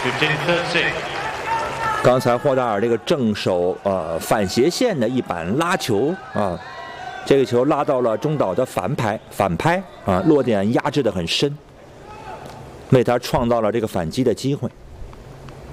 15-13. 刚才霍达尔这个正手反斜线的一板拉球啊，这个球拉到了中岛的反拍啊，落点压制得很深，为他创造了这个反击的机会。